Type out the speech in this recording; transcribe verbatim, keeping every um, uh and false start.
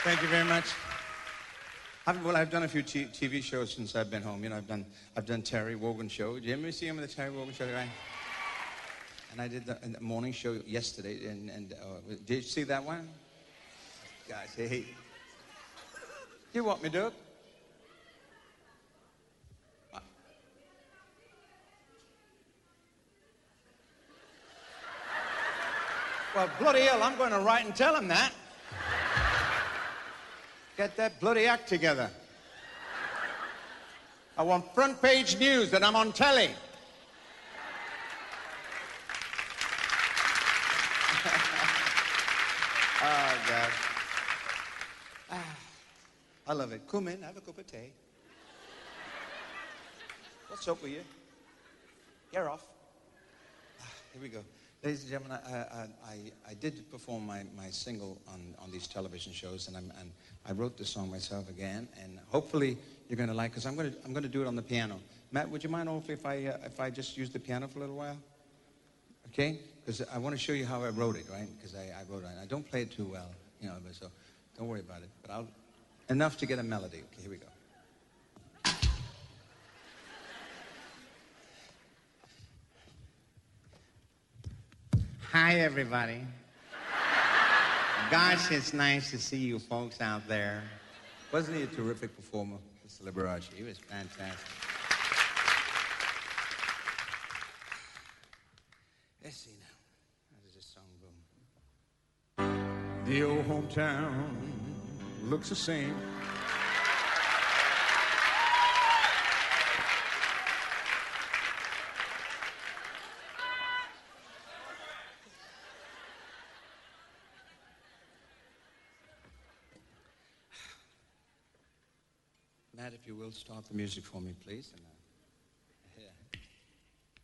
Thank you very much. I've, well, I've done a few t TV shows since I've been home. You know, I've done I've done Terry Wogan show. Did you ever see him in the Terry Wogan show, right? And I did the, the morning show yesterday. And, and uh, did you see that one? Guys, hey, hey. You want me, Doug? Well, bloody hell, I'm going to write and tell him that. Get that bloody act together. I want front page news that I'm on telly. Oh, God. Ah, I love it. Come in, have a cup of tea. What's up with you? You're off. Ah, here we go. Ladies and gentlemen, I, I, I, I did perform my, my single on, on these television shows, and, I'm, and I wrote the song myself again, and hopefully you're going to like it, because I'm going to I'm going to do it on the piano. Matt, would you mind hopefully if I, uh, if I just use the piano for a little while? Okay? Because I want to show you how I wrote it, right? Because I, I wrote it. I don't play it too well, you know, but so don't worry about it. But I'll, enough to get a melody. Okay, here we go. Hi, everybody. Gosh, it's nice to see you folks out there. Wasn't he a terrific performer, Mister Liberace? He was fantastic. Let's see now. How does this song go? The old hometown looks the same. Matt, if you will, start the music for me, please. And, uh...